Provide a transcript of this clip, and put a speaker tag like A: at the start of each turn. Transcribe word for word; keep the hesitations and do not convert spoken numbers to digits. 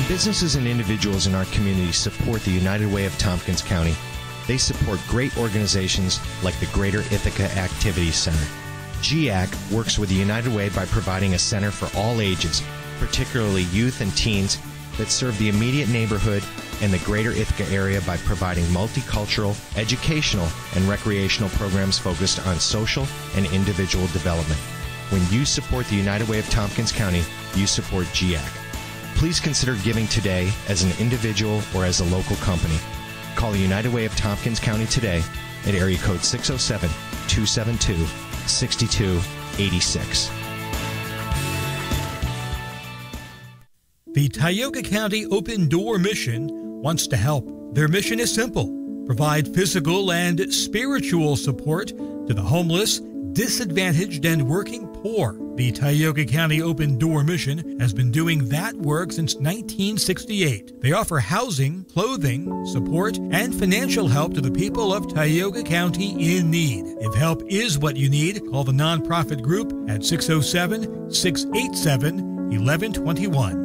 A: businesses and individuals in our community support the United Way of Tompkins County, they support great organizations like the Greater Ithaca Activities Center. G A C works with the United Way by providing a center for all ages, particularly youth and teens, that serve the immediate neighborhood and the Greater Ithaca area by providing multicultural, educational, and recreational programs focused on social and individual development. When you support the United Way of Tompkins County, you support G A C. Please consider giving today as an individual or as a local company. Call the United Way of Tompkins County today at area code six oh seven, two seven two, six two eight six.
B: The Tioga County Open Door Mission wants to help. Their mission is simple: provide physical and spiritual support to the homeless, disadvantaged, and working poor. The Tioga County Open Door Mission has been doing that work since nineteen sixty-eight. They offer housing, clothing, support, and financial help to the people of Tioga County in need. If help is what you need, call the nonprofit group at six oh seven, six eight seven, one one two one.